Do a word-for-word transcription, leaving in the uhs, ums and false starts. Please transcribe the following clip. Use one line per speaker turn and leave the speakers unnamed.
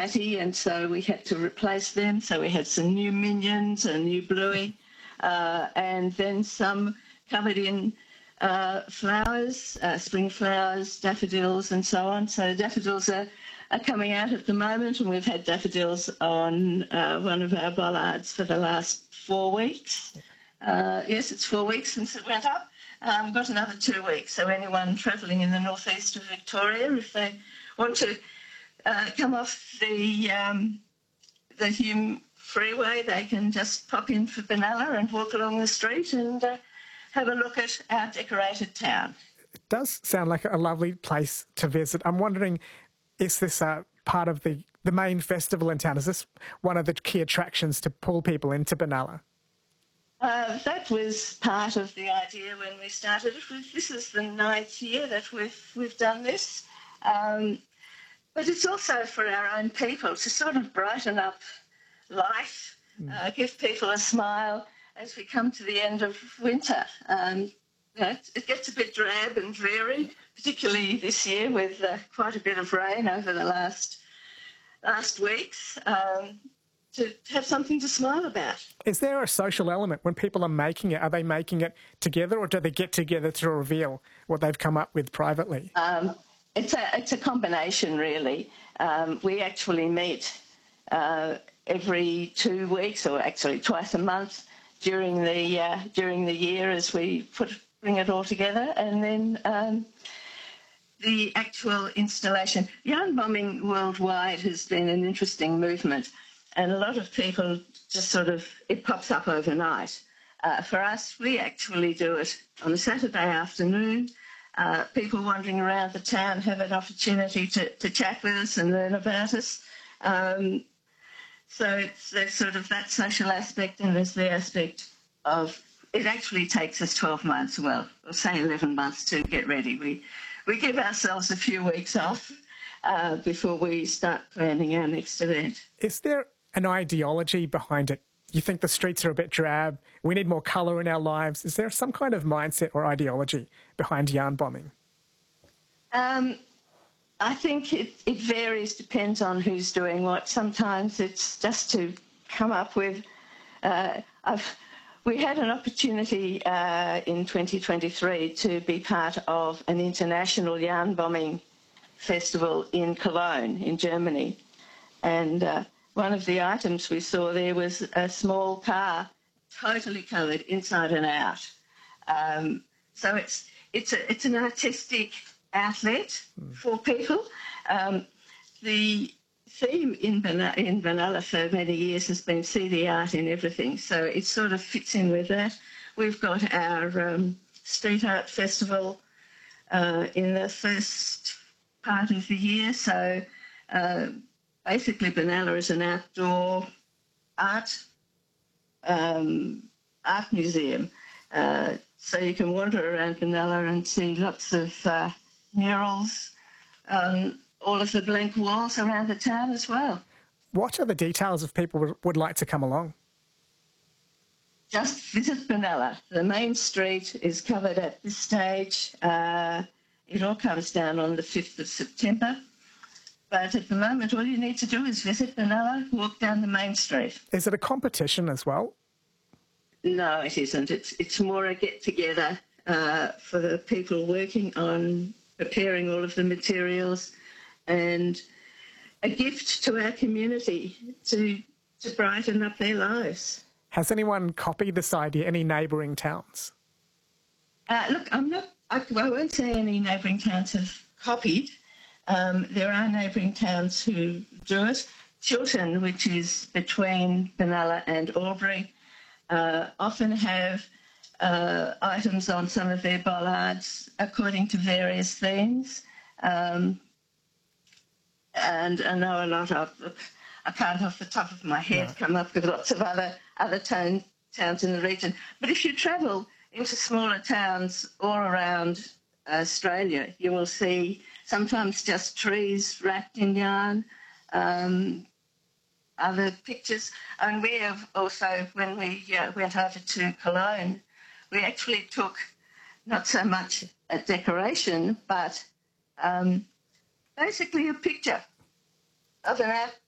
ratty, and so we had to replace them. So we had some new minions, a new bluey, uh, and then some covered in uh, flowers, uh, spring flowers, daffodils, and so on. So daffodils are, are coming out at the moment, and we've had daffodils on uh, one of our bollards for the last four weeks. Uh, yes, it's four weeks since it went up. Um, we've got another two weeks, so anyone travelling in the northeast of Victoria, if they want to uh, come off the um, the Hume Freeway, they can just pop in for Benalla and walk along the street and uh, have a look at our decorated town.
It does sound like a lovely place to visit. I'm wondering, is this uh, part of the, the main festival in town? Is this one of the key attractions to pull people into Benalla?
Uh, that was part of the idea when we started it. This is the ninth year that we've we've done this. Um, but it's also for our own people to sort of brighten up life, mm. uh, give people a smile as we come to the end of winter. Um, you know, it, it gets a bit drab and dreary, particularly this year with uh, quite a bit of rain over the last last weeks. Um, to have something to smile about.
Is there a social element when people are making it? Are they making it together, or do they get together to reveal what they've come up with privately?
Um, it's a it's a combination, really. Um, we actually meet uh, every two weeks, or actually twice a month during the uh, during the year as we put bring it all together, and then um, the actual installation. Yarn bombing worldwide has been an interesting movement. And a lot of people just sort of, it pops up overnight. Uh, for us, we actually do it on a Saturday afternoon. Uh, people wandering around the town have an opportunity to, to chat with us and learn about us. Um, so it's there's sort of that social aspect, and there's the aspect of, it actually takes us twelve months, well, or say eleven months to get ready. We, we give ourselves a few weeks off uh, before we start planning our next event.
Is there an ideology behind it? You think the streets are a bit drab, we need more colour in our lives. Is there some kind of mindset or ideology behind yarn bombing?
Um, I think it, it varies, depends on who's doing what. Sometimes it's just to come up with... Uh, I've, we had an opportunity uh, in twenty twenty-three to be part of an international yarn bombing festival in Cologne, in Germany. And... Uh, One of the items we saw there was a small car, totally coloured inside and out. Um, so it's it's a, it's an artistic outlet mm. for people. Um, the theme in Benalla, in Benalla for many years has been see the art in everything. So it sort of fits in with that. We've got our um, street art festival uh, in the first part of the year. So. Uh, Basically, Benalla is an outdoor art um, art museum. Uh, so you can wander around Benalla and see lots of uh, murals on all of the blank walls around the town as well.
What are the details if people would, would like to come along?
Just visit Benalla. The main street is covered at this stage. Uh, it all comes down on the fifth of September. But at the moment, all you need to do is visit Benalla, walk down the main street.
Is it a competition as well?
No, it isn't. It's it's more a get-together uh, for the people working on preparing all of the materials, and a gift to our community to to brighten up their lives.
Has anyone copied this idea? Any neighbouring towns?
Uh, look, I'm not. I, I won't say any neighbouring towns have copied. Um, there are neighbouring towns who do it. Chiltern, which is between Benalla and Albury, uh, often have uh, items on some of their bollards according to various themes. Um, and I know a lot of, I can't off the top of my head no. come up with lots of other, other town, towns in the region. But if you travel into smaller towns all around Australia, you will see sometimes just trees wrapped in yarn, um, other pictures. And we have also, when we uh, went over to Cologne, we actually took not so much a decoration, but um, basically a picture of an out,